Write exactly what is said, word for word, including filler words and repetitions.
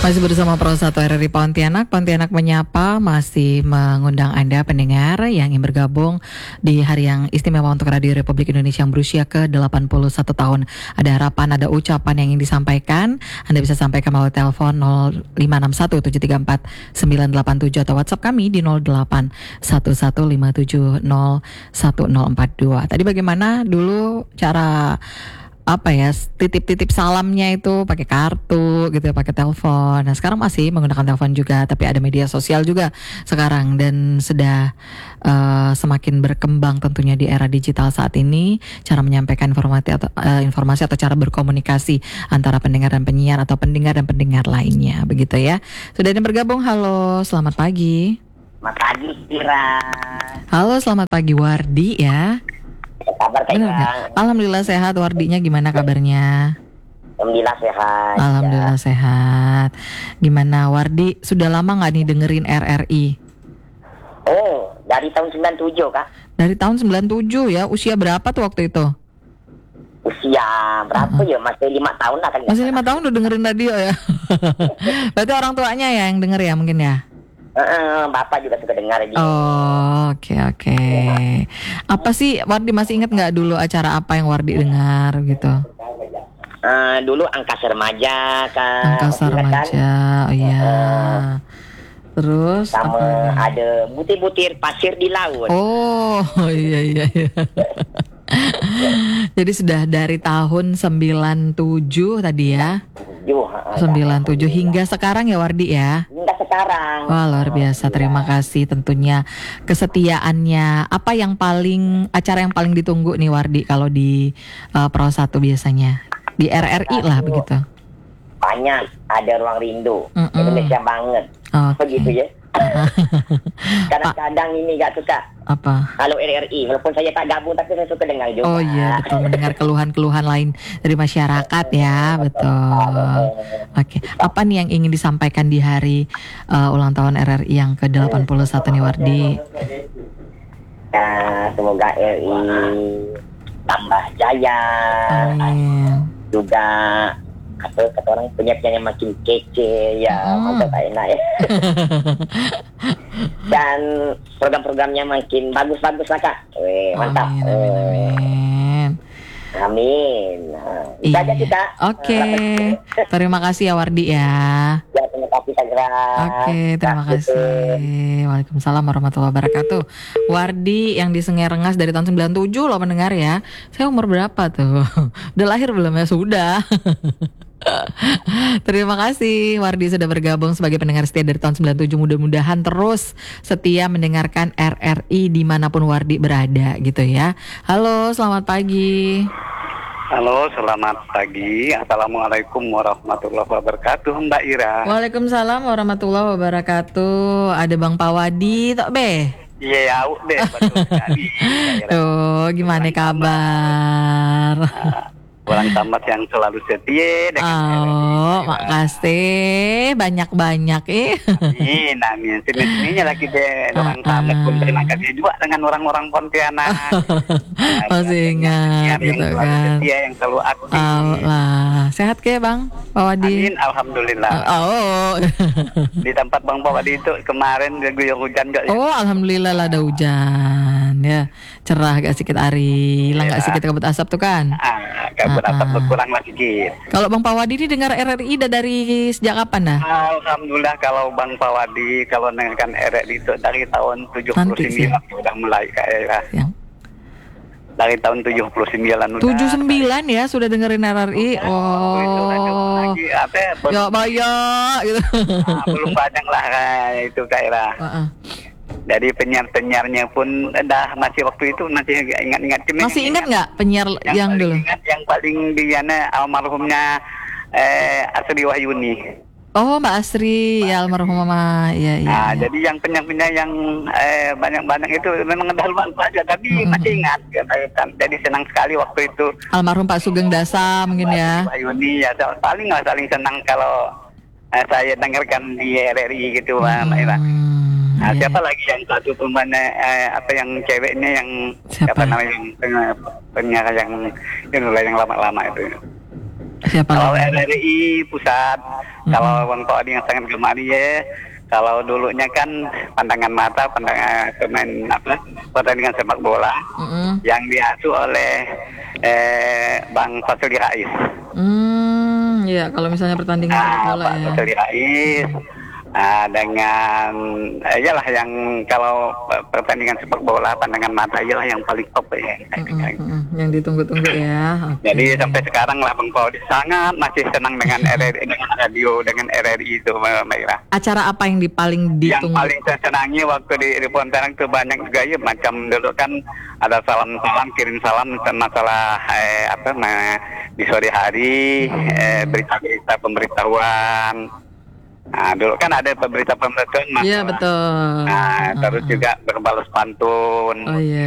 Masih bersama Pro satu R R I Pontianak, Pontianak Menyapa masih mengundang Anda pendengar yang ingin bergabung di hari yang istimewa untuk Radio Republik Indonesia yang berusia ke delapan puluh satu tahun. Ada harapan, ada ucapan yang ingin disampaikan. Anda bisa sampaikan melalui telepon nol lima enam satu tujuh tiga empat sembilan delapan tujuh atau WhatsApp kami di nol delapan satu satu lima tujuh nol satu nol empat dua. Tadi bagaimana dulu cara apa ya, titip-titip salamnya itu pakai kartu gitu ya, pakai telepon. Nah sekarang masih menggunakan telepon juga, tapi ada media sosial juga sekarang dan sudah uh, semakin berkembang tentunya di era digital saat ini cara menyampaikan informasi atau uh, informasi atau cara berkomunikasi antara pendengar dan penyiar atau pendengar dan pendengar lainnya, begitu ya. Sudah ada yang bergabung, halo, selamat pagi. Selamat pagi, Ira. Halo, selamat pagi Wardi ya. Apa kabar Kak Ira? Alhamdulillah sehat. Wardinya gimana kabarnya? Alhamdulillah sehat. Alhamdulillah ya. sehat. Gimana Wardi, sudah lama gak nih dengerin R R I? Oh, dari tahun sembilan puluh tujuh Kak. Dari tahun sembilan puluh tujuh ya. Usia berapa tuh waktu itu? Usia berapa uh-huh. ya? Masih lima tahun lah kan. Masih lima tahun udah dengerin radio ya. Berarti orang tuanya ya yang denger ya mungkin ya? Uh, Bapak juga suka dengar radio. Oh, oke okay, oke. Okay. Apa sih Wardi masih ingat nggak dulu acara apa yang Wardi dengar gitu? Uh, dulu Angkasa Remaja kan. Angkasa Remaja, kan? Oh iya. Uh, Terus sama apa? Ada butir-butir pasir di laut. Oh iya iya iya. Jadi sudah dari tahun sembilan tujuh tadi ya. sembilan tujuh hingga sekarang ya Wardi ya. Hingga sekarang. Wah, luar biasa. Terima kasih tentunya kesetiaannya. Apa yang paling acara yang paling ditunggu nih Wardi kalau di uh, Pro satu biasanya? Di R R I lah begitu. Banyak, ada Ruang Rindu. Mm-mm. Indonesia banget. Okay. Begitu ya. Kadang-kadang ini gak suka apa? Kalau R R I, walaupun saya tak gabung tapi saya suka dengar juga. Oh iya, betul, mendengar keluhan-keluhan lain dari masyarakat ya, betul. Oke, okay. Apa nih yang ingin disampaikan di hari uh, ulang tahun R R I yang ke delapan puluh satu nih Wardi? Nah, semoga R R I tambah jaya. Amin. Juga atau kata orang punya penyanyi makin kece ya, hmm. mantap enak ya. Dan program-programnya makin bagus-bagus lah Kak. Weh, mantap. Amin, amin, amin. Amin. Nah, itu aja kita. Oke. Okay. Terima kasih ya Wardi ya. Ya, terima kasih Kak Gra. Oke, okay, terima kasih. Waalaikumsalam warahmatullahi wabarakatuh. Wardi yang di Sengeh Rengas dari tahun sembilan puluh tujuh loh mendengar ya. Saya umur berapa tuh? Udah lahir belum ya? Sudah. Terima kasih Wardi sudah bergabung sebagai pendengar setia dari tahun sembilan puluh tujuh. Mudah-mudahan terus setia mendengarkan R R I dimanapun Wardi berada gitu ya. Halo, selamat pagi. Halo, selamat pagi. Assalamualaikum warahmatullahi wabarakatuh Mbak Ira. Waalaikumsalam warahmatullahi wabarakatuh. Ada Bang Pawadi tok be? Iya, yeah, deh betul sekali. Tuh, gimana kabar? Orang tamat yang selalu setia dengan oh, makasih banyak-banyak eh. Amin, amin. Sini-sininya lagi deh orang tamat pun terima kasih juga dengan orang-orang Pontianak. Masih ingat gitu yang kan. Setia yang selalu aktif. Oh, lah. Sehat ke Bang Pawadi? Amin, alhamdulillah. Oh. Di tempat Bang Pawadi itu kemarin guyur hujan enggak ya? Oh, alhamdulillah lah ada hujan ya. Cerah gak sedikit hari, hilang gak sedikit kabut asap tuh kan? Ah, kabut asap berkurang lah sedikit. Kalau Bang Pawadi ini dengar R R I dah dari sejak kapan dah? Alhamdulillah kalau Bang Pawadi kalau dengarkan R R I itu dari tahun tujuh puluh sembilan sudah mulai kayak ya. Dari tahun tujuh puluh sembilan udah. tujuh puluh sembilan ya sudah dengerin R R I. Oh. Itu lagi apa? Ya banyak gitu. Nah, belum banyak lah itu kayak. Uh-uh. Dari penyiar-penyiarnya pun dah masih waktu itu masih ingat-ingat. Masih ingat nggak penyiar yang, yang dulu? Ingat, yang paling diana almarhumnya eh, Asri Wahyuni. Oh, Mbak Asri, ya almarhum Mama. Ya, ya, nah, ya. Jadi yang penyiar-penyiar yang eh, banyak-banyak itu memang dah lupa aja, tapi mm-hmm. masih ingat. Kan. Jadi senang sekali waktu itu. Almarhum Pak Sugeng Dasa mungkin ya. Wahyuni ya, paling nggak saling senang kalau eh, saya dengarkan di R R I gitu, mm-hmm. Mbak Ira. Nah, yeah. Siapa lagi yang satu pemain eh, apa yang ceweknya yang siapa, siapa namanya yang penyiar yang yang, yang lama-lama itu? Siapa Kalau lagi? R R I pusat, Mm-mm. kalau Bang Todi yang sangat gemar ya. Kalau dulunya kan pandangan mata, pandangan pemain apa pertandingan sepak bola Mm-mm. yang diasuh oleh eh, Bang Fasuli Rais. Hmm, ya kalau misalnya pertandingan sepak Ah, bola Pak ya. Fasuli Rais. Ah, dengan eh, iyalah yang kalau eh, pertandingan sepak bola pandangan mata ialah yang paling top ya. Mm-mm, mm-mm. Yang ditunggu-tunggu ya. Oke. Jadi sampai sekarang lah Bang Paudi sangat masih senang dengan R R I, dengan radio, dengan R R I itu Mbak Ira. Acara apa yang di paling Yang ditunggu? paling saya senangi waktu di, di Pontianak itu banyak juga ya, macam dulu kan ada salam-salam, kirim salam tentang masalah eh, apa nah, di sore hari, eh, berita-berita pemberitahuan. Nah, dulu kan ada pemberita pemberitahuan Iya masalah. betul. Nah, terus Uh-uh. juga berbalas pantun. Oh iya.